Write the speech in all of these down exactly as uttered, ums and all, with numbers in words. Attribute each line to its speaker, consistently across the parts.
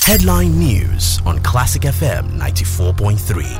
Speaker 1: Headline News on Classic F M ninety-four point three.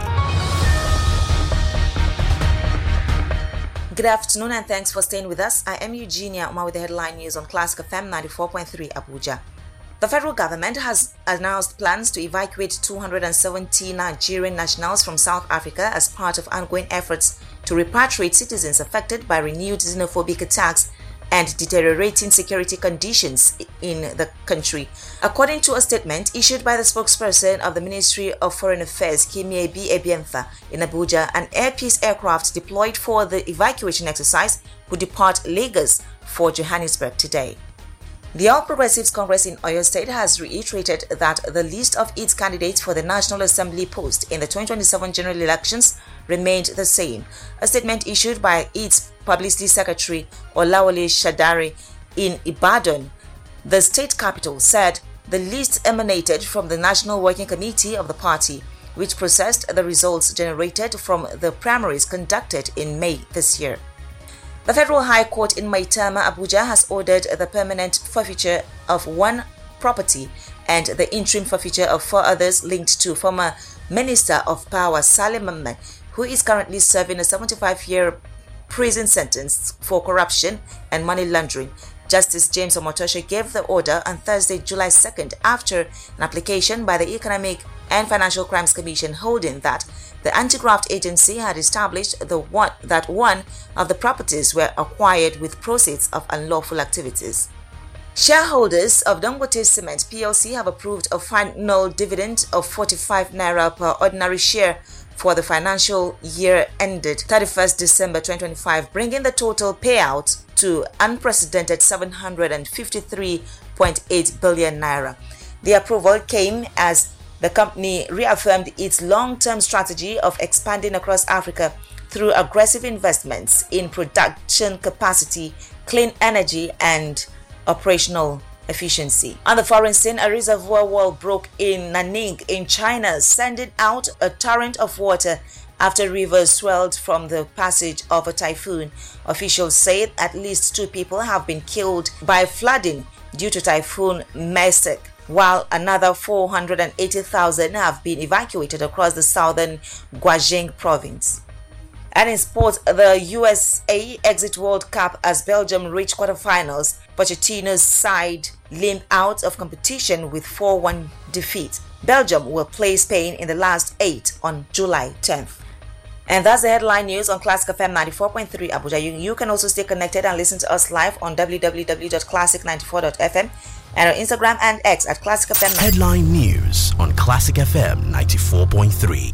Speaker 2: Good afternoon and thanks for staying with us. I am Eugenia Uma with the headline news on Classic F M ninety-four point three Abuja. The federal government has announced plans to evacuate two hundred seventy Nigerian nationals from South Africa as part of ongoing efforts to repatriate citizens affected by renewed xenophobic attacks and deteriorating security conditions in the country. According to a statement issued by the spokesperson of the Ministry of Foreign Affairs, Kimiebi Ebientha, in Abuja, an Air Peace aircraft deployed for the evacuation exercise will depart Lagos for Johannesburg today. The All Progressives Congress in Oyo State has reiterated that the list of its candidates for the National Assembly post in the twenty twenty-seven general elections remained the same. A statement issued by its Publicity Secretary Olawale Shadari in Ibadan, the state capital, said the list emanated from the National Working Committee of the party, which processed the results generated from the primaries conducted in May this year. The Federal High Court in Maitama, Abuja, has ordered the permanent forfeiture of one property and the interim forfeiture of four others linked to former Minister of Power Salim Ahmed, who is currently serving a seventy-five-year prison sentence for corruption and money laundering. Justice James Omotosho gave the order on Thursday, July second, after an application by the Economic and Financial Crimes Commission holding that the anti-graft agency had established the one, that one of the properties were acquired with proceeds of unlawful activities. Shareholders of Dangote Cement P L C have approved a final dividend of forty-five naira per ordinary share for the financial year ended thirty-first December twenty twenty-five, bringing the total payout to unprecedented seven hundred fifty-three point eight billion naira. The approval came as the company reaffirmed its long-term strategy of expanding across Africa through aggressive investments in production capacity, clean energy, and operational efficiency. On the foreign scene, a reservoir wall broke in Nanning in China, sending out a torrent of water after rivers swelled from the passage of a typhoon. Officials say at least two people have been killed by flooding due to Typhoon Mesek, while another four hundred eighty thousand have been evacuated across the southern Guangdong province. And in sports, the U S A exit World Cup as Belgium reached quarterfinals. Pochettino's side limped out of competition with four one defeat. Belgium will play Spain in the last eight on July tenth. And that's the headline news on Classic F M ninety-four point three Abuja. You, you can also stay connected and listen to us live on w w w dot classic ninety-four dot f m and on Instagram and X at Classic F M.
Speaker 1: Headline News on Classic F M ninety-four point three.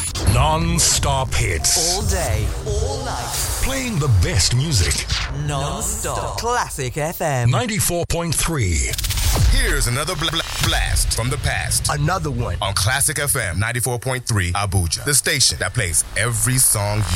Speaker 1: Non-stop hits.
Speaker 3: All day, all night.
Speaker 1: Playing the best music.
Speaker 3: Non-stop. Classic F M
Speaker 1: ninety-four point three.
Speaker 4: Here's another bl- bl- blast from the past.
Speaker 3: Another one
Speaker 4: on Classic F M ninety-four point three Abuja, the station that plays every song you